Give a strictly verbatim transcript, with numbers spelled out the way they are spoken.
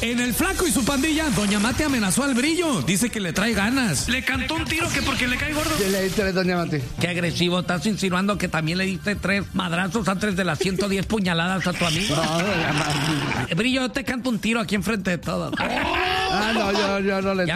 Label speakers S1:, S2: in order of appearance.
S1: En El Flaco y su pandilla, Doña Mate amenazó al Brillo. Dice que le trae ganas. Le cantó un tiro que porque le cae gordo.
S2: ¿Qué le diste, Doña Mate?
S3: Qué agresivo, estás insinuando que también le diste tres madrazos antes de las ciento diez puñaladas a tu amigo.
S2: No, Doña Mate.
S3: Brillo, yo te canto un tiro aquí enfrente de todos.
S2: Ah, no, yo, yo no le